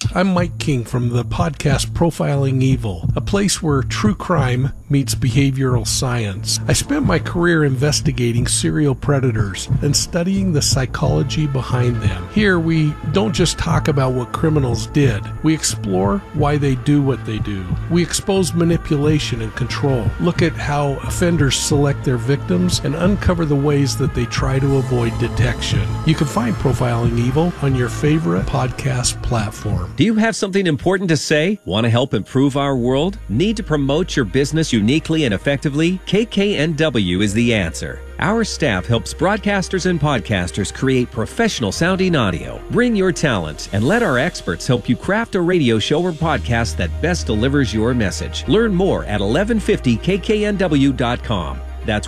I'm Mike King from the podcast Profiling Evil, a place where true crime meets behavioral science. I spent my career investigating serial predators and studying the psychology behind them. Here, we don't just talk about what criminals did. We explore why they do what they do. We expose manipulation and control, look at how offenders select their victims, and uncover the ways that they try to avoid detection. You can find Profiling Evil on your favorite podcast platform. Do you have something important to say? Want to help improve our world? Need to promote your business uniquely and effectively? KKNW is the answer. Our staff helps broadcasters and podcasters create professional sounding audio. Bring your talent and let our experts help you craft a radio show or podcast that best delivers your message. Learn more at 1150kknw.com. That's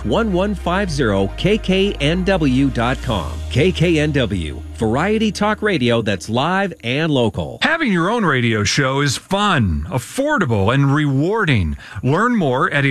1150kknw.com. KKNW, variety talk radio that's live and local. Having your own radio show is fun, affordable, and rewarding. Learn more at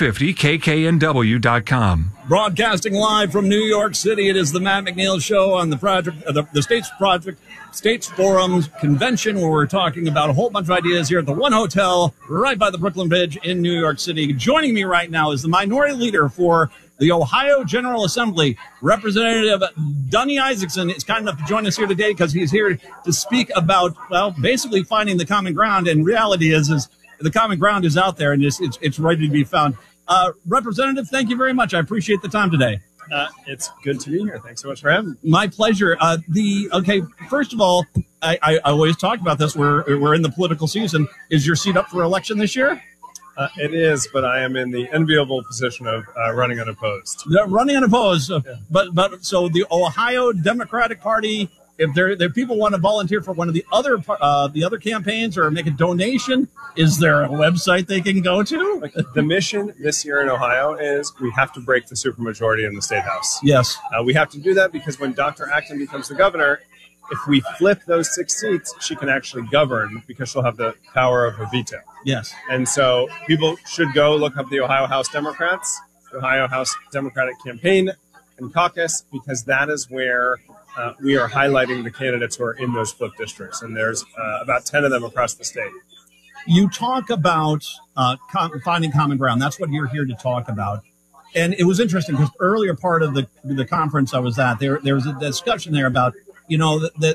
1150kknw.com. Broadcasting live from New York City, it is the Matt McNeil Show on the project, the States Forums Convention, where we're talking about a whole bunch of ideas here at the One Hotel right by the Brooklyn Bridge in New York City. Joining me right now is the minority leader for the Ohio General Assembly, Representative Dunny Isaacson. Is kind enough to join us here today because he's here to speak about, well, basically finding the common ground. And reality is the common ground is out there and it's ready to be found. Representative, thank you very much. I appreciate the time today. It's good to be here. Thanks so much for having me. My pleasure. First of all, I always talk about this. We're in the political season. Is your seat up for election this year? It is, but I am in the enviable position of running unopposed. Running unopposed. Yeah. But so the Ohio Democratic Party, if there people want to volunteer for one of the other campaigns or make a donation, is there a website they can go to? The mission this year in Ohio is we have to break the supermajority in the State House. Yes. We have to do that because when Dr. Acton becomes the governor, if we flip those 6 seats, she can actually govern because she'll have the power of a veto. Yes. And so people should go look up the Ohio House Democrats, the Ohio House Democratic Campaign and Caucus, because that is where we are highlighting the candidates who are in those flip districts. And there's about 10 of them across the state. You talk about finding common ground. That's what you're here to talk about. And it was interesting because earlier part of the conference I was at, there was a discussion there about, you know,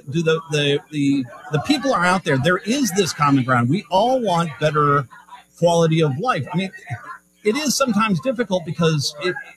the people are out there. There is this common ground. We all want better quality of life. I mean, it is sometimes difficult because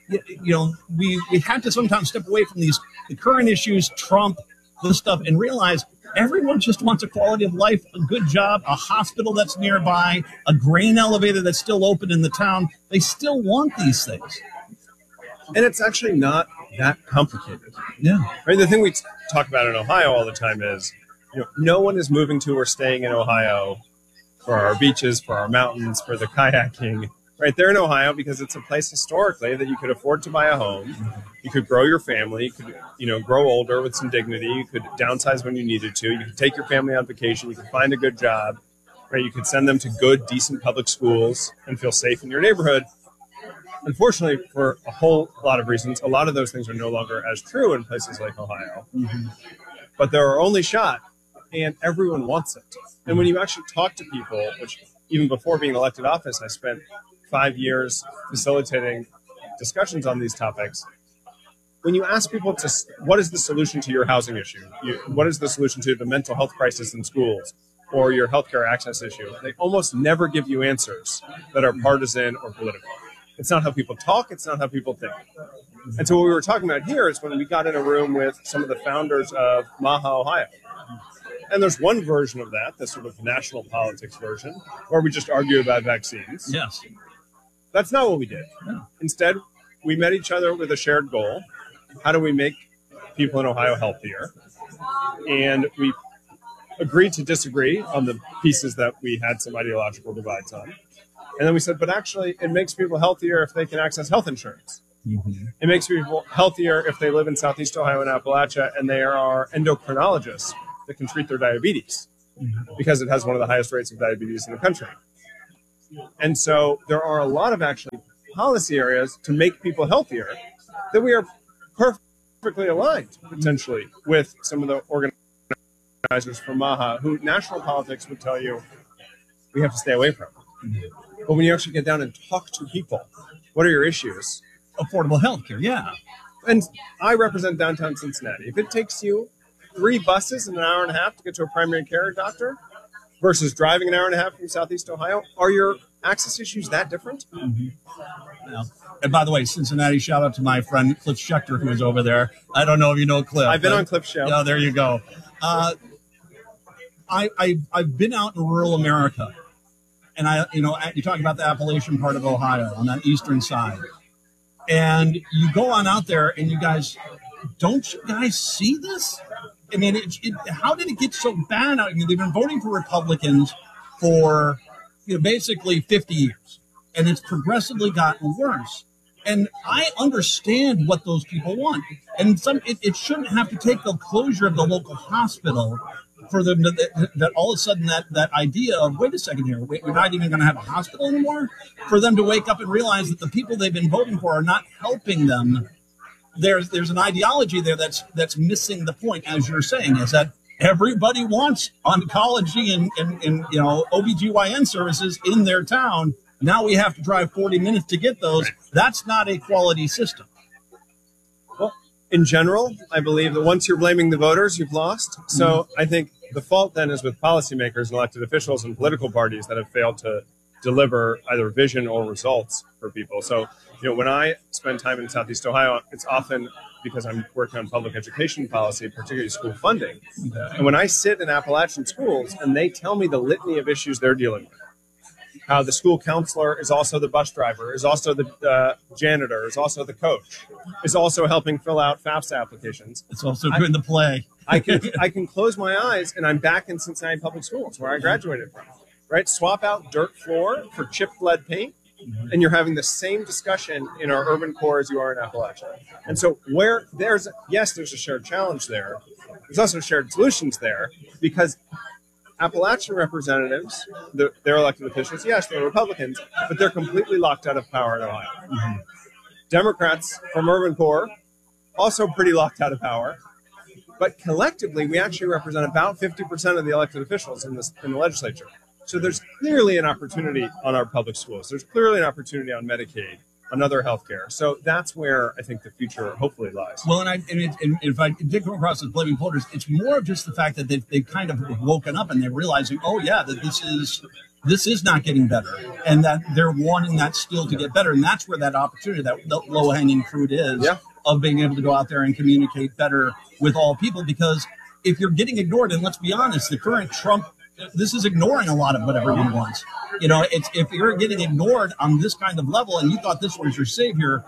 we have to sometimes step away from the current issues, Trump, this stuff, and realize everyone just wants a quality of life, a good job, a hospital that's nearby, a grain elevator that's still open in the town. They still want these things. And it's actually not that complicated. Yeah. Right. The thing we talk about in Ohio all the time is, no one is moving to or staying in Ohio for our beaches, for our mountains, for the kayaking. Right. They're in Ohio because it's a place historically that you could afford to buy a home. You could grow your family. You could, grow older with some dignity. You could downsize when you needed to. You could take your family on vacation. You could find a good job. Right. You could send them to good, decent public schools and feel safe in your neighborhood. Unfortunately, for a whole lot of reasons, a lot of those things are no longer as true in places like Ohio. Mm-hmm. But they're our only shot, and everyone wants it. And when you actually talk to people, which even before being elected office, I spent 5 years facilitating discussions on these topics. When you ask people what is the solution to your housing issue? What is the solution to the mental health crisis in schools or your healthcare access issue? They almost never give you answers that are partisan or political. It's not how people talk. It's not how people think. And so what we were talking about here is when we got in a room with some of the founders of Maha, Ohio. And there's one version of that, the sort of national politics version, where we just argue about vaccines. Yes. That's not what we did. No. Instead, we met each other with a shared goal. How do we make people in Ohio healthier? And we agreed to disagree on the pieces that we had some ideological divides on. And then we said, but actually, it makes people healthier if they can access health insurance. Mm-hmm. It makes people healthier if they live in Southeast Ohio and Appalachia and they are endocrinologists that can treat their diabetes because it has one of the highest rates of diabetes in the country. And so there are a lot of actually policy areas to make people healthier that we are perfectly aligned potentially with some of the organized advisors from Maha who national politics would tell you we have to stay away from. But when you actually get down and talk to people, what are your issues? Affordable health care, yeah. And I represent downtown Cincinnati. If it takes you 3 buses in an hour and a half to get to a primary care doctor versus driving an hour and a half from Southeast Ohio, are your access issues that different? Yeah. And by the way, Cincinnati, shout out to my friend Cliff Schechter, who is over there. I don't know if you know Cliff. I've been on Cliff's show. Yeah, there you go. I've been out in rural America, and you talk about the Appalachian part of Ohio on that eastern side, and you go on out there, and don't you guys see this? I mean, how did it get so bad? I mean, they've been voting for Republicans for basically 50 years, and it's progressively gotten worse. And I understand what those people want, and it shouldn't have to take the closure of the local hospital for them that all of a sudden that idea of, wait a second here, we're not even going to have a hospital anymore, for them to wake up and realize that the people they've been voting for are not helping them. There's an ideology there that's missing the point, as you're saying, is that everybody wants oncology and OBGYN services in their town. Now we have to drive 40 minutes to get those. That's not a quality system. Well, in general, I believe that once you're blaming the voters, you've lost. So I think the fault then is with policymakers and elected officials and political parties that have failed to deliver either vision or results for people. So, when I spend time in Southeast Ohio, it's often because I'm working on public education policy, particularly school funding. And when I sit in Appalachian schools and they tell me the litany of issues they're dealing with, how the school counselor is also the bus driver, is also the janitor, is also the coach, is also helping fill out FAFSA applications. It's also doing the play. I can close my eyes and I'm back in Cincinnati Public Schools where I graduated from. Right? Swap out dirt floor for chipped lead paint, and you're having the same discussion in our urban core as you are in Appalachia. And so where there's a shared challenge there, there's also shared solutions there, because Appalachian representatives, their elected officials, yes, they're Republicans, but they're completely locked out of power in Ohio. Democrats from urban core, also pretty locked out of power. But collectively, we actually represent about 50% of the elected officials in the legislature. So there's clearly an opportunity on our public schools. There's clearly an opportunity on Medicaid, on other healthcare. So that's where I think the future hopefully lies. Well, and if I did come across as blaming voters, it's more of just the fact that they've kind of woken up and they're realizing, oh yeah, that this is not getting better, and that they're wanting that still to get better. And that's where that opportunity, that low-hanging fruit is, of being able to go out there and communicate better with all people. Because if you're getting ignored, and let's be honest, the current Trump, this is ignoring a lot of what everyone wants. If you're getting ignored on this kind of level and you thought this was your savior,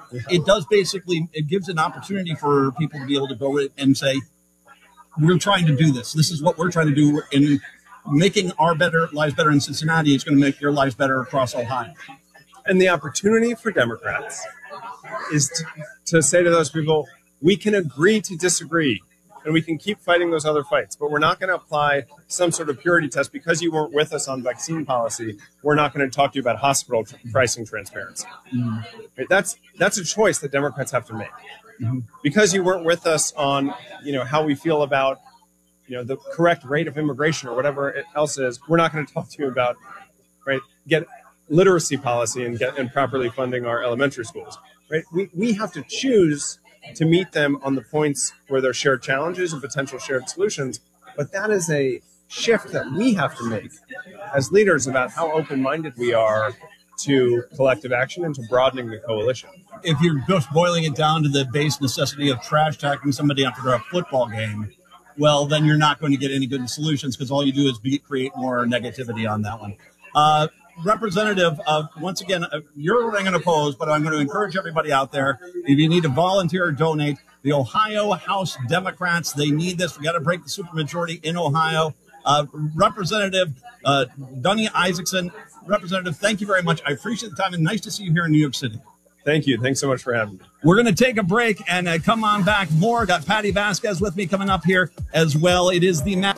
it gives an opportunity for people to be able to go and say, we're trying to do this. This is what we're trying to do, in making our lives better in Cincinnati. It's going to make your lives better across Ohio. And the opportunity for Democrats is to say to those people, we can agree to disagree. And we can keep fighting those other fights, but we're not going to apply some sort of purity test because you weren't with us on vaccine policy. We're not going to talk to you about hospital pricing transparency. Right? That's a choice that Democrats have to make. Because you weren't with us on, how we feel about, the correct rate of immigration or whatever it else is. We're not going to talk to you about, get literacy policy and properly funding our elementary schools. Right? We have to choose to meet them on the points where there are shared challenges and potential shared solutions. But that is a shift that we have to make as leaders about how open-minded we are to collective action and to broadening the coalition. If you're just boiling it down to the base necessity of trash talking somebody after a football game, well, then you're not going to get any good solutions, because all you do is create more negativity on that one. Representative, once again, you're what I'm going to pose, but I'm going to encourage everybody out there, if you need to volunteer or donate, the Ohio House Democrats, they need this. We got to break the supermajority in Ohio. Representative Donnie Isaacson, Representative, thank you very much. I appreciate the time, and nice to see you here in New York City. Thank you. Thanks so much for having me. We're going to take a break and come on back more. Got Patty Vasquez with me coming up here as well. It is the